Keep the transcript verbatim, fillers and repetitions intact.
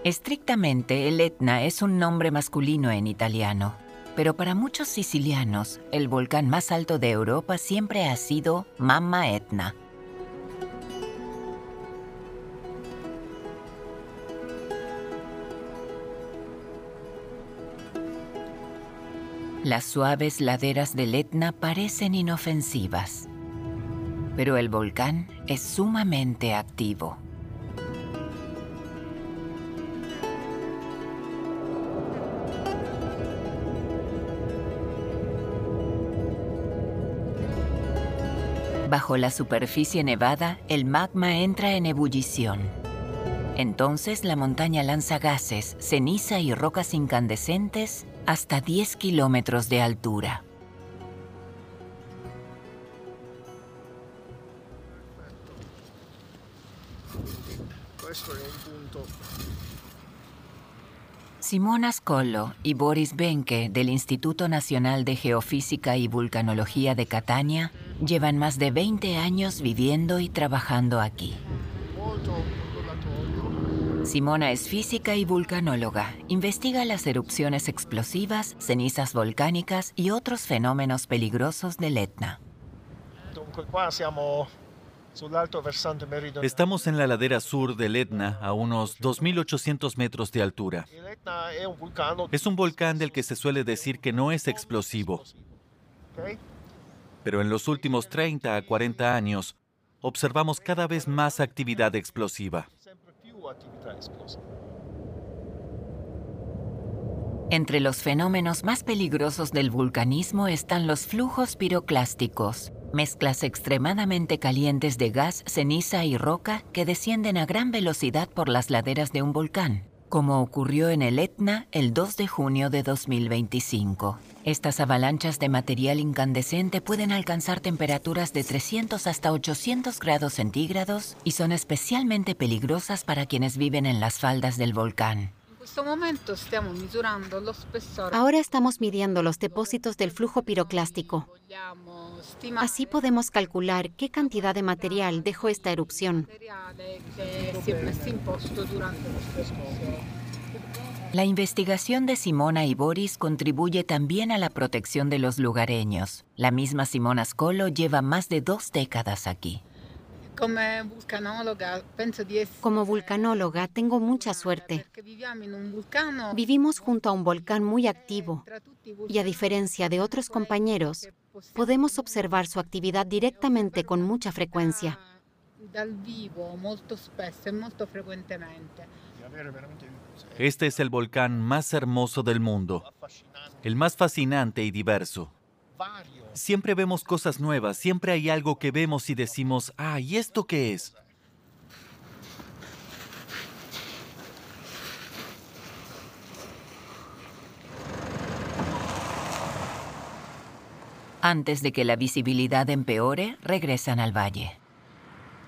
Estrictamente, el Etna es un nombre masculino en italiano, pero para muchos sicilianos, el volcán más alto de Europa siempre ha sido Mamma Etna. Las suaves laderas del Etna parecen inofensivas, pero el volcán es sumamente activo. Bajo la superficie nevada, el magma entra en ebullición. Entonces la montaña lanza gases, ceniza y rocas incandescentes hasta diez kilómetros de altura. Simona Scollo y Boris Benke del Instituto Nacional de Geofísica y Vulcanología de Catania llevan más de veinte años viviendo y trabajando aquí. Simona es física y vulcanóloga. Investiga las erupciones explosivas, cenizas volcánicas y otros fenómenos peligrosos del Etna. Estamos en la ladera sur del Etna, a unos dos mil ochocientos metros de altura. Es un volcán del que se suele decir que no es explosivo. Pero en los últimos treinta a cuarenta años, observamos cada vez más actividad explosiva. Entre los fenómenos más peligrosos del vulcanismo están los flujos piroclásticos, mezclas extremadamente calientes de gas, ceniza y roca que descienden a gran velocidad por las laderas de un volcán, como ocurrió en el Etna el dos de junio de dos mil veinticinco. Estas avalanchas de material incandescente pueden alcanzar temperaturas de trescientos hasta ochocientos grados centígrados y son especialmente peligrosas para quienes viven en las faldas del volcán. Ahora estamos midiendo los depósitos del flujo piroclástico. Así podemos calcular qué cantidad de material dejó esta erupción. La investigación de Simona y Boris contribuye también a la protección de los lugareños. La misma Simona Scollo lleva más de dos décadas aquí. Como vulcanóloga, tengo mucha suerte. Vivimos junto a un volcán muy activo y, a diferencia de otros compañeros, podemos observar su actividad directamente con mucha frecuencia. Este es el volcán más hermoso del mundo, el más fascinante y diverso. Siempre vemos cosas nuevas, siempre hay algo que vemos y decimos, ah, ¿y esto qué es? Antes de que la visibilidad empeore, regresan al valle.